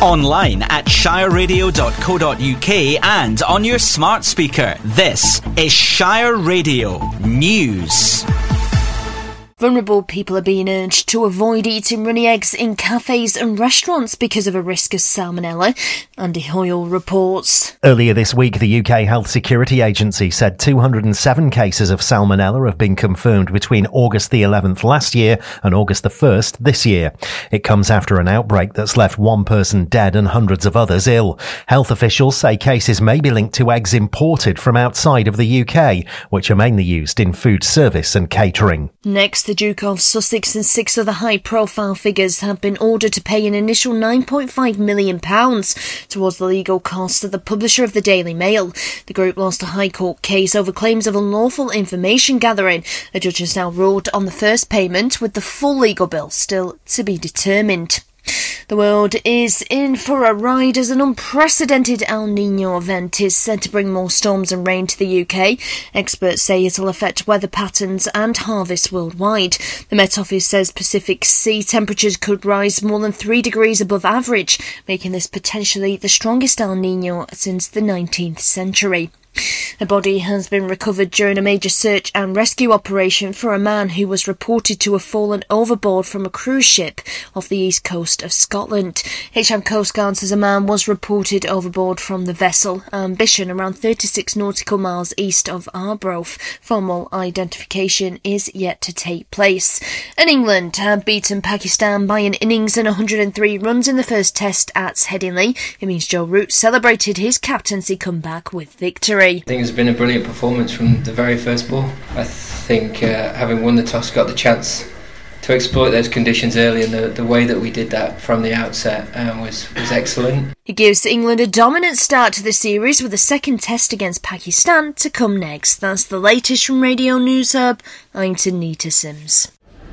Online at shireradio.co.uk and on your smart speaker. This is Shire Radio News. Vulnerable people are being urged to avoid eating runny eggs in cafes and restaurants because of a risk of salmonella. Andy Hoyle reports. Earlier this week, the UK Health Security Agency said 207 cases of salmonella have been confirmed between August the 11th last year and August the 1st this year. It comes after an outbreak that's left one person dead and hundreds of others ill. Health officials say cases may be linked to eggs imported from outside of the UK, which are mainly used in food service and catering. Next, the Duke of Sussex and 6 other high-profile figures have been ordered to pay an initial £9.5 million towards the legal costs of the publisher of the Daily Mail. The group lost a High Court case over claims of unlawful information gathering. A judge has now ruled on the first payment, with the full legal bill still to be determined. The world is in for a ride as an unprecedented El Niño event is said to bring more storms and rain to the UK. Experts say it'll affect weather patterns and harvests worldwide. The Met Office says Pacific Sea temperatures could rise more than 3 degrees above average, making this potentially the strongest El Niño since the 19th century. A body has been recovered during a major search and rescue operation for a man who was reported to have fallen overboard from a cruise ship off the east coast of Scotland. HM Coast Guard says a man was reported overboard from the vessel Ambition around 36 nautical miles east of Arbroath. Formal identification is yet to take place. And England have beaten Pakistan by an innings and 103 runs in the first test at Headingley. It means Joe Root celebrated his captaincy comeback with victory. I think it's been a brilliant performance from the very first ball. I think having won the toss, got the chance to exploit those conditions early, and the way that we did that from the outset was excellent. It gives England a dominant start to the series with a second test against Pakistan to come next. That's the latest from Radio News Hub. I'm Tanita Sims.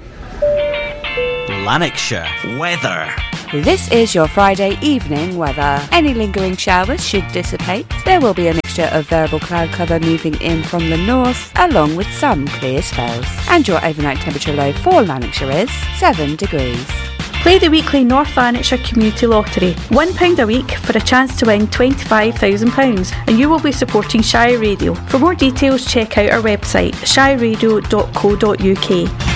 Lanarkshire weather. This is your Friday evening weather. Any lingering showers should dissipate. There will be a mixture of variable cloud cover moving in from the north, along with some clear spells. And your overnight temperature low for Lanarkshire is 7 degrees. Play the weekly North Lanarkshire Community Lottery. £1 a week for a chance to win £25,000, and you will be supporting Shire Radio. For more details, check out our website, shireradio.co.uk.